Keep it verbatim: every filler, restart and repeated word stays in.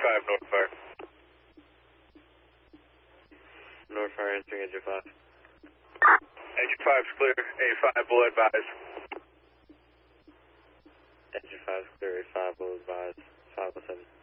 five, North Fire. North Fire answering engine five. Engine five's clear, A five will advise. Engine five's clear, A five will advise, five oh seven.